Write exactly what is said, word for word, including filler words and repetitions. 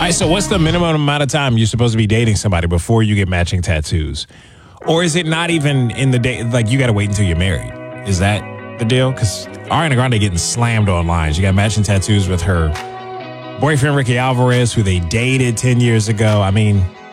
right, so what's the minimum amount of time you're supposed to be dating somebody before you get matching tattoos? Or is it not even in the day, like you got to wait until you're married? Is that the deal? Because Ariana Grande getting slammed online. She got matching tattoos with her boyfriend, Ricky Alvarez, who they dated ten years ago. I mean,